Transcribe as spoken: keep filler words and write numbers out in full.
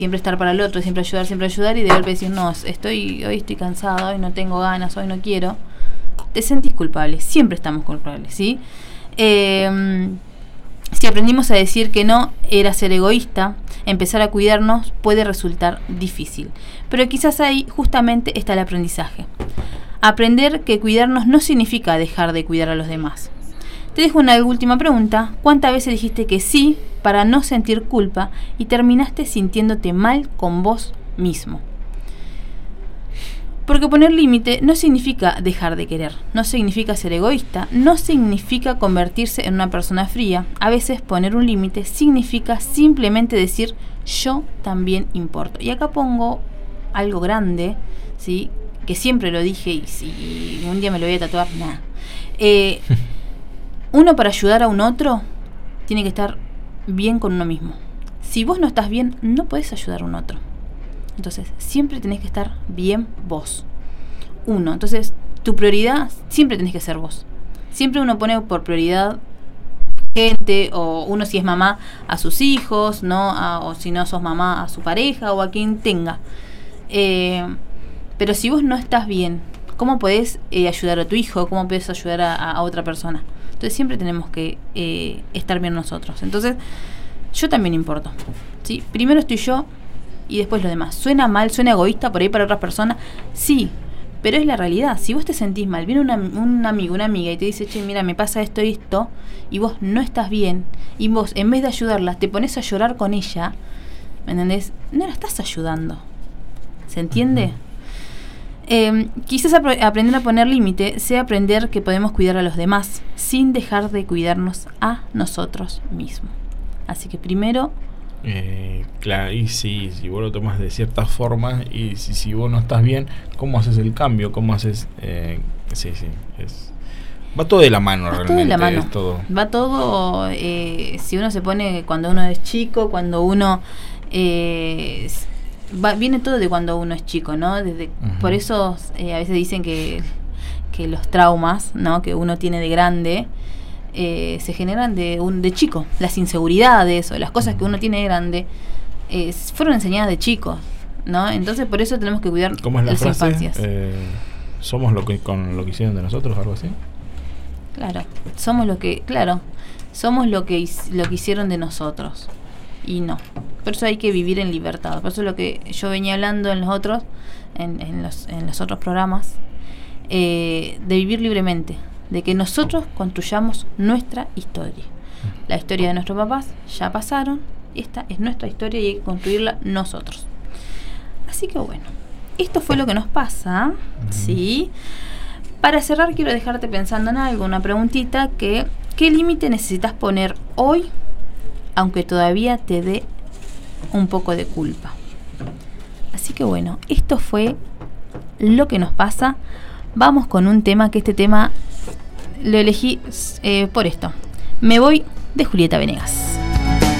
siempre estar para el otro, siempre ayudar, siempre ayudar, y de golpe decir, no, estoy, hoy estoy cansado, hoy no tengo ganas, hoy no quiero, te sentís culpable, siempre estamos culpables, ¿sí? Eh, si aprendimos a decir que no era ser egoísta, empezar a cuidarnos puede resultar difícil, pero quizás ahí justamente está el aprendizaje. Aprender que cuidarnos no significa dejar de cuidar a los demás. Te dejo una última pregunta. ¿Cuántas veces dijiste que sí para no sentir culpa y terminaste sintiéndote mal con vos mismo? Porque poner límite no significa dejar de querer, no significa ser egoísta, no significa convertirse en una persona fría. A veces poner un límite significa simplemente decir yo también importo. Y acá pongo algo grande, ¿sí? Que siempre lo dije y si un día me lo voy a tatuar, nada. Eh, uno para ayudar a un otro tiene que estar bien con uno mismo. Si vos no estás bien, no podés ayudar a un otro. Entonces, siempre tenés que estar bien vos. Uno. Entonces, tu prioridad siempre tenés que ser vos. Siempre uno pone por prioridad gente, o uno si es mamá a sus hijos, no a, o si no sos mamá a su pareja o a quien tenga. Eh, pero si vos no estás bien, ¿cómo podés eh, ayudar a tu hijo? ¿Cómo podés ayudar a, a otra persona? Entonces siempre tenemos que eh, estar bien nosotros. Entonces, yo también importo, ¿sí? Primero estoy yo y después los demás. ¿Suena mal, suena egoísta por ahí para otras personas? Sí, pero es la realidad. Si vos te sentís mal, viene una, un amigo, una amiga y te dice, che, mira, me pasa esto y esto, y vos no estás bien, y vos en vez de ayudarla te pones a llorar con ella, ¿me entendés? No la estás ayudando. ¿Se entiende? Uh-huh. Eh, quizás ap- aprender a poner límite sea aprender que podemos cuidar a los demás sin dejar de cuidarnos a nosotros mismos. Así que primero... Eh, claro, y sí, si vos lo tomas de cierta forma y si, si vos no estás bien, ¿cómo haces el cambio? ¿Cómo haces...? Eh, sí, sí, es... Va todo de la mano, va realmente. Todo de la mano. Todo. Va todo, eh, si uno se pone cuando uno es chico, cuando uno... Eh, Va, viene todo de cuando uno es chico, ¿no? Desde, uh-huh. Por eso eh, a veces dicen que, que los traumas, ¿no? Que uno tiene de grande eh, se generan de un de chico. Las inseguridades o las cosas uh-huh. que uno tiene de grande eh, fueron enseñadas de chicos, ¿no? Entonces por eso tenemos que cuidar ¿Cómo es la las frase? infancias. Eh, ¿Somos lo que con lo que hicieron de nosotros, algo así? Claro, somos lo que, claro, somos lo que lo que hicieron de nosotros. Y no, por eso hay que vivir en libertad. Por eso es lo que yo venía hablando en los otros en, en, los, en los otros programas, eh, de vivir libremente, de que nosotros construyamos nuestra historia. La historia de nuestros papás ya pasaron, esta es nuestra historia y hay que construirla nosotros. Así que bueno, esto fue lo que nos pasa, uh-huh. ¿sí? Para cerrar quiero dejarte pensando en algo, una preguntita que ¿qué límite necesitas poner hoy aunque todavía te dé un poco de culpa? Así que bueno, esto fue lo que nos pasa. Vamos con un tema, que este tema lo elegí eh, por esto. Me voy, de Julieta Venegas.